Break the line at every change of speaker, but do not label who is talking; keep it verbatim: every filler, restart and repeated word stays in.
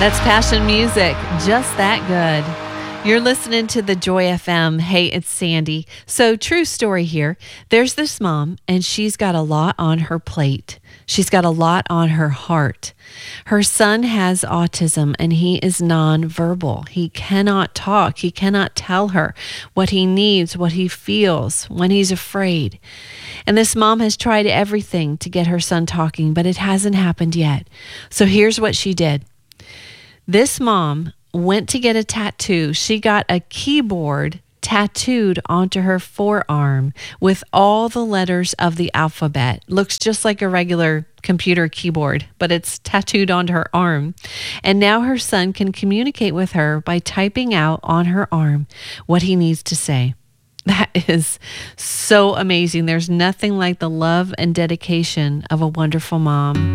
That's Passion Music, just that good. You're listening to the Joy F M. Hey, it's Sandy. So, true story here. There's this mom, and she's got a lot on her plate. She's got a lot on her heart. Her son has autism, and he is nonverbal. He cannot talk. He cannot tell her what he needs, what he feels, when he's afraid. And this mom has tried everything to get her son talking, but it hasn't happened yet. So, here's what she did. This mom went to get a tattoo. She got a keyboard tattooed onto her forearm with all the letters of the alphabet. Looks just like a regular computer keyboard, but it's tattooed onto her arm. And now her son can communicate with her by typing out on her arm what he needs to say. That is so amazing. There's nothing like the love and dedication of a wonderful mom.